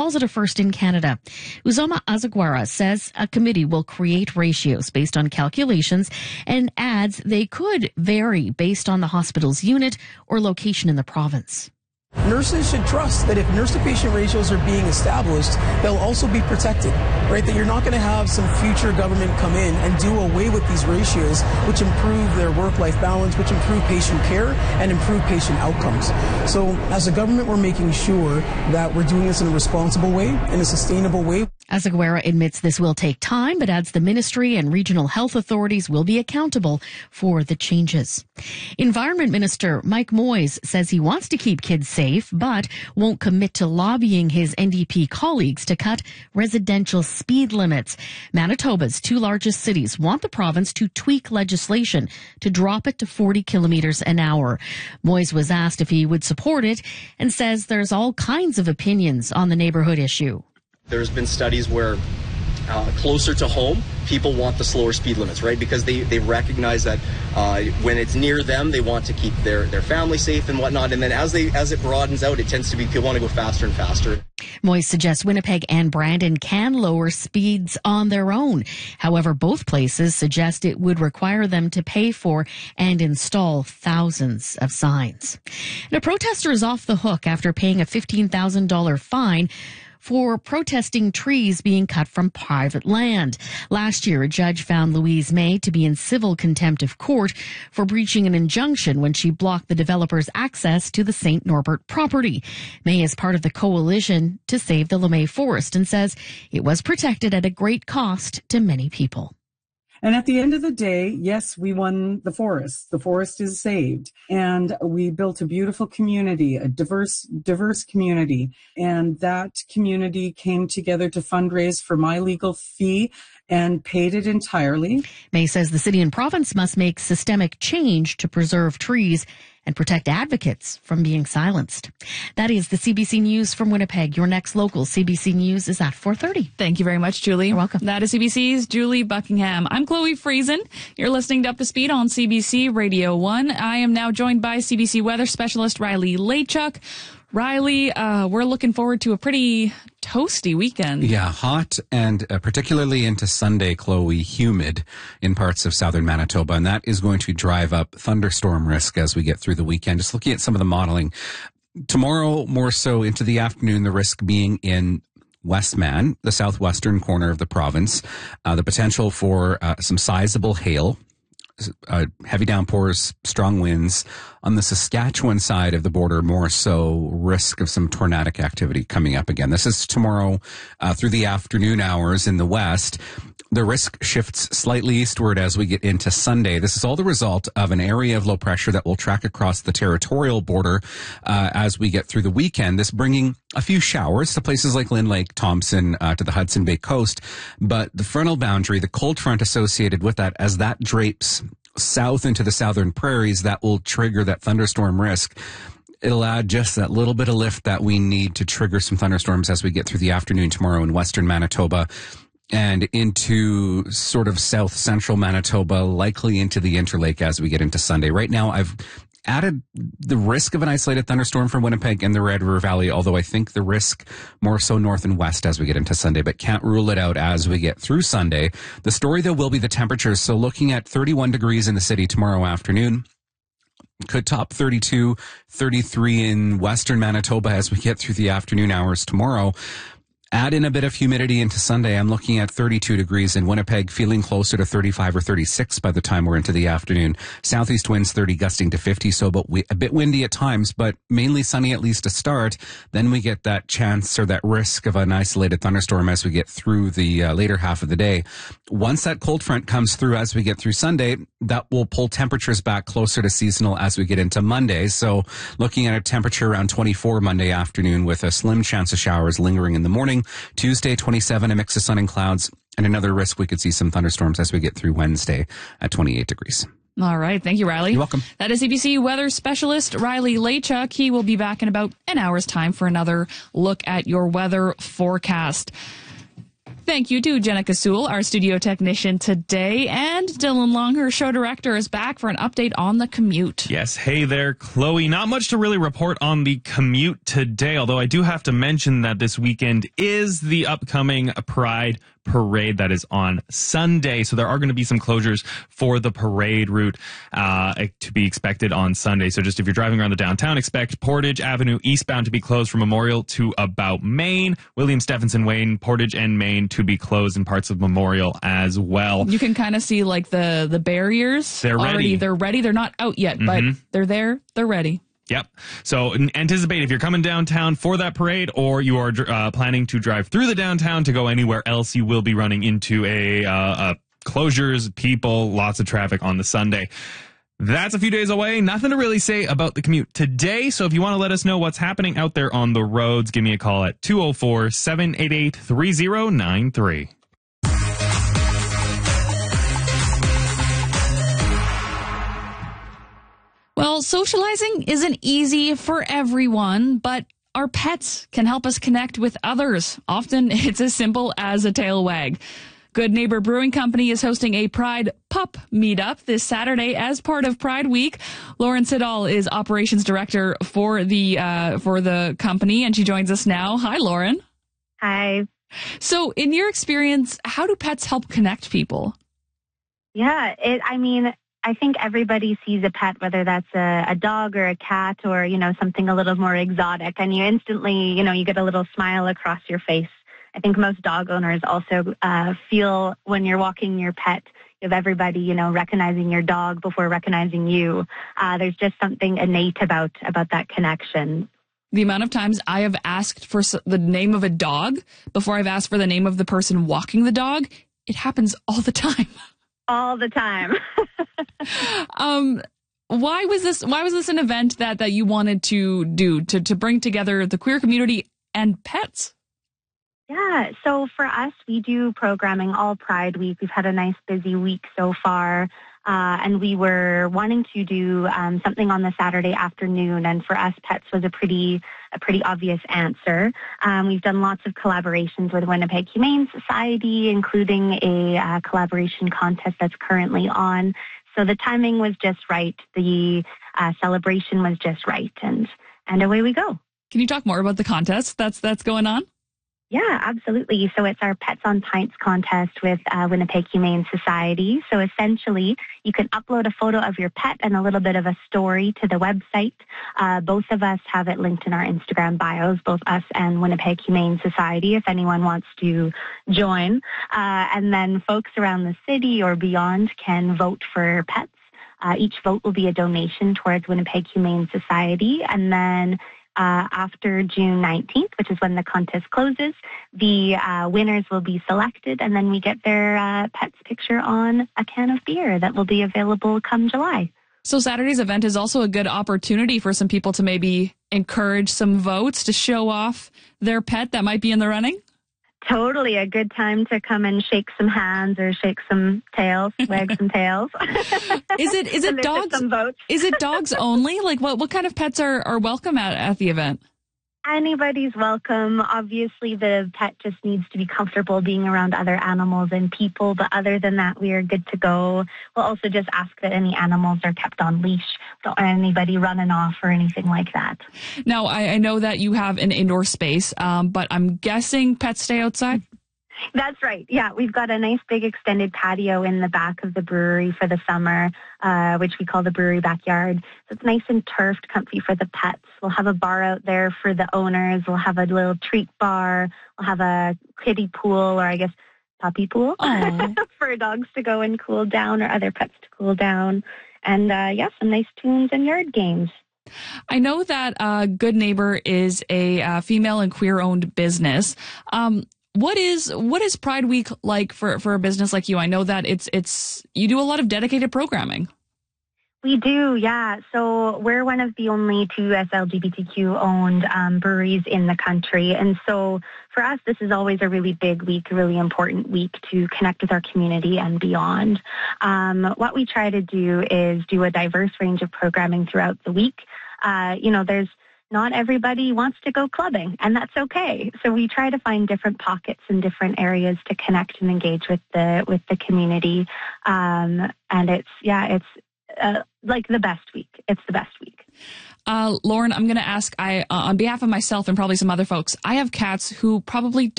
calls it a first in Canada. Uzoma Azaguara says a committee will create ratios based on calculations and adds they could vary based on the hospital's unit or location in the province. Nurses should trust that if nurse-to-patient ratios are being established, they'll also be protected, right? That you're not going to have some future government come in and do away with these ratios, which improve their work-life balance, which improve patient care and improve patient outcomes. So as a government, we're making sure that we're doing this in a responsible way, in a sustainable way. Azaguera admits this will take time, but adds the ministry and regional health authorities will be accountable for the changes. Environment Minister Mike Moyes says he wants to keep kids safe, but won't commit to lobbying his NDP colleagues to cut residential speed limits. Manitoba's two largest cities want the province to tweak legislation to drop it to 40 kilometers an hour. Moyes was asked if he would support it and says there's all kinds of opinions on the neighborhood issue. There's been studies where closer to home, people want the slower speed limits, right? Because they recognize that when it's near them, they want to keep their family safe and whatnot. And then as it broadens out, it tends to be people want to go faster and faster. Moyes suggests Winnipeg and Brandon can lower speeds on their own. However, both places suggest it would require them to pay for and install thousands of signs. And a protester is off the hook after paying a $15,000 fine for protesting trees being cut from private land. Last year, a judge found Louise May to be in civil contempt of court for breaching an injunction when she blocked the developer's access to the St. Norbert property. May is part of the coalition to save the LeMay Forest and says it was protected at a great cost to many people. And at the end of the day, yes, we won the forest. The forest is saved. And we built a beautiful community, a diverse community. And that community came together to fundraise for my legal fee and paid it entirely. May says the city and province must make systemic change to preserve trees and protect advocates from being silenced. That is the CBC News from Winnipeg. Your next local CBC News is at 4:30. Thank you very much, Julie. You're welcome. That is CBC's Julie Buckingham. I'm Chloe Friesen. You're listening to Up to Speed on CBC Radio 1. I am now joined by CBC weather specialist Riley Lachuk. Riley, we're looking forward to a pretty toasty weekend. Yeah, hot and particularly into Sunday, Chloe, humid in parts of southern Manitoba. And that is going to drive up thunderstorm risk as we get through the weekend. Just looking at some of the modeling. Tomorrow, more so into the afternoon, the risk being in Westman, the southwestern corner of the province. The potential for some sizable hail. Heavy downpours, strong winds. On the Saskatchewan side of the border, more so risk of some tornadic activity coming up again. This is tomorrow through the afternoon hours in the west. The risk shifts slightly eastward as we get into Sunday. This is all the result of an area of low pressure that will track across the territorial border as we get through the weekend. This bringing a few showers to places like Lynn Lake, Thompson, to the Hudson Bay coast. But the frontal boundary, the cold front associated with that, as that drapes south into the southern prairies, that will trigger that thunderstorm risk. It'll add just that little bit of lift that we need to trigger some thunderstorms as we get through the afternoon tomorrow in western Manitoba and into sort of south central Manitoba, likely into the Interlake as we get into Sunday. Right now, I've added the risk of an isolated thunderstorm for Winnipeg and the Red River Valley, although I think the risk more so north and west as we get into Sunday, but can't rule it out as we get through Sunday. The story, though, will be the temperatures. So looking at 31 degrees in the city tomorrow afternoon. Could top 32, 33 in western Manitoba as we get through the afternoon hours tomorrow. Add in a bit of humidity into Sunday. I'm looking at 32 degrees in Winnipeg, feeling closer to 35 or 36 by the time we're into the afternoon. Southeast winds 30 gusting to 50, so a bit windy at times, but mainly sunny at least to start. Then we get that chance or that risk of an isolated thunderstorm as we get through the later half of the day. Once that cold front comes through as we get through Sunday, that will pull temperatures back closer to seasonal as we get into Monday. So looking at a temperature around 24 Monday afternoon with a slim chance of showers lingering in the morning. Tuesday, 27, a mix of sun and clouds, and another risk we could see some thunderstorms as we get through Wednesday at 28 degrees. All right. Thank you, Riley. You're welcome. That is CBC weather specialist Riley Lachuk. He will be back in about an hour's time for another look at your weather forecast. thank you to Jenica Sewell, our studio technician today, and Dylan Long, her show director, is back for an update on the commute. Yes, hey there, Chloe. Not much to really report on the commute today, although I do have to mention that this weekend is the upcoming Pride Parade that is on Sunday. So there are going to be some closures for the parade route to be expected on Sunday. So just if you're driving around the downtown, expect Portage Avenue eastbound to be closed from Memorial to about Main, William Stephenson Way, Portage and Main to be closed in parts of Memorial as well. You can kind of see like the barriers. They're ready. They're ready. They're not out yet, but they're there. They're ready. Yep. So anticipate if you're coming downtown for that parade or you are planning to drive through the downtown to go anywhere else, you will be running into a closures, people, lots of traffic on the Sunday. That's a few days away. Nothing to really say about the commute today. So if you want to let us know what's happening out there on the roads, give me a call at 204-788-3093. Well, socializing isn't easy for everyone, but our pets can help us connect with others. Often it's as simple as a tail wag. Good Neighbor Brewing Company is hosting a Pride Pup Meetup this Saturday as part of Pride Week. Lauren Siddall is operations director for the company, and she joins us now. Hi, Lauren. Hi. So in your experience, how do pets help connect people? Yeah, I think everybody sees a pet, whether that's a dog or a cat or, something a little more exotic, and you instantly, you get a little smile across your face. I think most dog owners also feel when you're walking your pet, you have everybody, recognizing your dog before recognizing you. There's just something innate about that connection. The amount of times I have asked for the name of a dog before I've asked for the name of the person walking the dog, it happens all the time. All the time. Why was this an event that you wanted to do to bring together the queer community and pets? Yeah, so for us, we do programming all Pride Week. We've had a nice busy week so far, and we were wanting to do something on the Saturday afternoon, and for us, pets was a pretty obvious answer. We've done lots of collaborations with Winnipeg Humane Society, including a collaboration contest that's currently on. So the timing was just right. The celebration was just right, and away we go. Can you talk more about the contest that's going on? Yeah, absolutely. So it's our Pets on Pints contest with Winnipeg Humane Society. So essentially, you can upload a photo of your pet and a little bit of a story to the website. Both of us have it linked in our Instagram bios, both us and Winnipeg Humane Society, if anyone wants to join. And then folks around the city or beyond can vote for pets. Each vote will be a donation towards Winnipeg Humane Society. And then after June 19th, which is when the contest closes, the winners will be selected, and then we get their pet's picture on a can of beer that will be available come July. So Saturday's event is also a good opportunity for some people to maybe encourage some votes to show off their pet that might be in the running? Totally a good time to come and shake some hands or shake some tails, wag some tails. Is it dogs? Some votes. Is it dogs only? Like what kind of pets are welcome at the event? Anybody's welcome. Obviously, the pet just needs to be comfortable being around other animals and people. But other than that, we are good to go. We'll also just ask that any animals are kept on leash. Don't want anybody running off or anything like that. Now, I know that you have an indoor space, but I'm guessing pets stay outside? That's right. Yeah, we've got a nice big extended patio in the back of the brewery for the summer, which we call the brewery backyard. So it's nice and turfed, comfy for the pets. We'll have a bar out there for the owners. We'll have a little treat bar. We'll have a kiddie pool, or I guess puppy pool for dogs to go and cool down, or other pets to cool down. And some nice tunes and yard games. I know that Good Neighbor is a female and queer-owned business. What is Pride Week like for a business like you? I know that it's you do a lot of dedicated programming. We do, yeah. So we're one of the only two LGBTQ-owned breweries in the country. And so for us, this is always a really big week, a really important week to connect with our community and beyond. What we try to do is do a diverse range of programming throughout the week. There's not everybody wants to go clubbing, and that's okay. So we try to find different pockets and different areas to connect and engage with the community. And it's like the best week. It's the best week. Lauren, I'm going to ask, on behalf of myself and probably some other folks, I have cats who probably